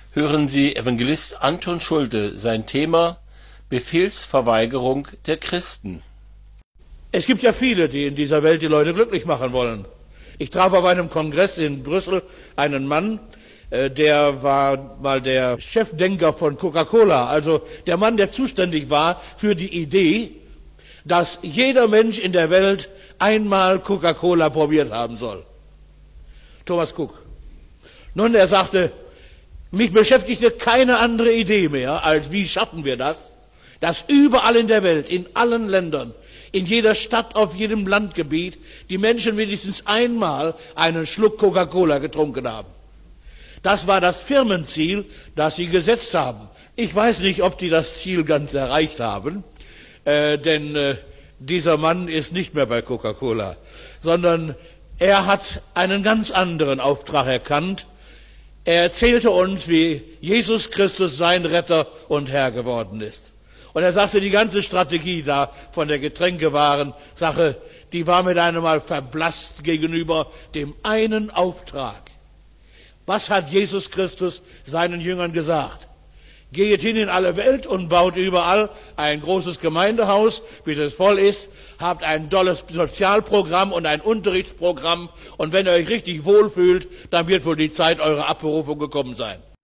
hören Sie Evangelist Anton Schulte sein Thema Befehlsverweigerung der Christen. Es gibt ja viele, die in dieser Welt die Leute glücklich machen wollen. Ich traf auf einem Kongress in Brüssel einen Mann, der war mal der Chefdenker von Coca-Cola, also der Mann, der zuständig war für die Idee, dass jeder Mensch in der Welt einmal Coca-Cola probiert haben soll. Thomas Cook. Nun, er sagte, mich beschäftigte keine andere Idee mehr, als wie schaffen wir das, dass überall in der Welt, in allen Ländern, in jeder Stadt, auf jedem Landgebiet, die Menschen wenigstens einmal einen Schluck Coca-Cola getrunken haben. Das war das Firmenziel, das sie gesetzt haben. Ich weiß nicht, ob die das Ziel ganz erreicht haben, denn dieser Mann ist nicht mehr bei Coca-Cola, sondern er hat einen ganz anderen Auftrag erkannt. Er erzählte uns, wie Jesus Christus sein Retter und Herr geworden ist. Und er sagte, die ganze Strategie da von der Getränkewarensache, die war mit einem Mal verblasst gegenüber dem einen Auftrag. Was hat Jesus Christus seinen Jüngern gesagt? Geht hin in alle Welt und baut überall ein großes Gemeindehaus, bis es voll ist, habt ein tolles Sozialprogramm und ein Unterrichtsprogramm und wenn ihr euch richtig wohlfühlt, dann wird wohl die Zeit eurer Abberufung gekommen sein.